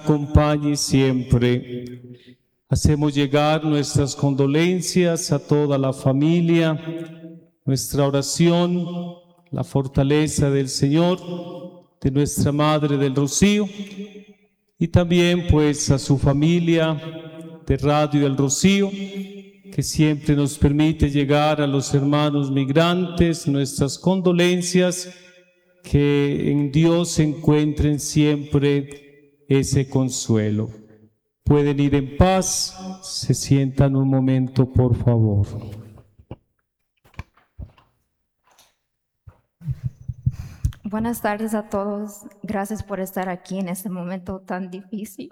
acompañe siempre. Hacemos llegar nuestras condolencias a toda la familia, nuestra oración, la fortaleza del Señor, de nuestra Madre del Rocío, y también pues a su familia de Radio El Rocío, que siempre nos permite llegar a los hermanos migrantes, nuestras condolencias, que en Dios encuentren siempre ese consuelo. Pueden ir en paz, se sientan un momento, por favor. Buenas tardes a todos. Gracias por estar aquí en este momento tan difícil.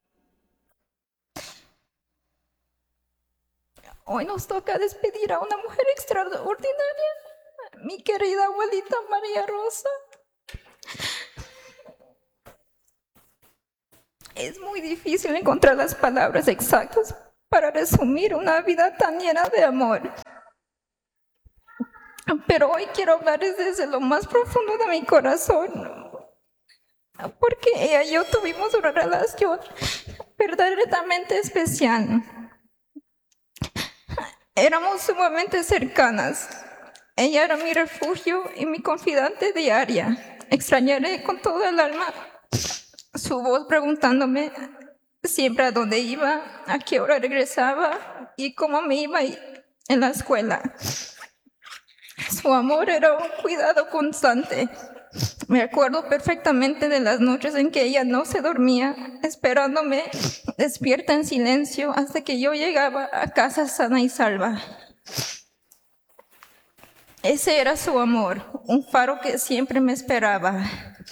Hoy nos toca despedir a una mujer extraordinaria, mi querida abuelita María Rosa. Es muy difícil encontrar las palabras exactas para resumir una vida tan llena de amor. Pero hoy quiero hablarles desde lo más profundo de mi corazón, porque ella y yo tuvimos una relación verdaderamente especial. Éramos sumamente cercanas. Ella era mi refugio y mi confidante diaria. Extrañaré con todo el alma su voz preguntándome siempre a dónde iba, a qué hora regresaba y cómo me iba en la escuela. Su amor era un cuidado constante. Me acuerdo perfectamente de las noches en que ella no se dormía, esperándome despierta en silencio hasta que yo llegaba a casa sana y salva. Ese era su amor, un faro que siempre me esperaba.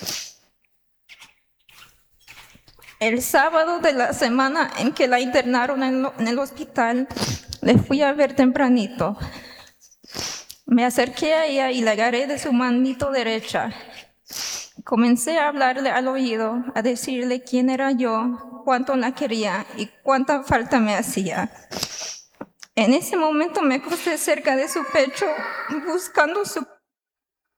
El sábado de la semana en que la internaron en el hospital, le fui a ver tempranito. Me acerqué a ella y la agarré de su manito derecha. Comencé a hablarle al oído, a decirle quién era yo, cuánto la quería y cuánta falta me hacía. En ese momento me acosté cerca de su pecho, buscando su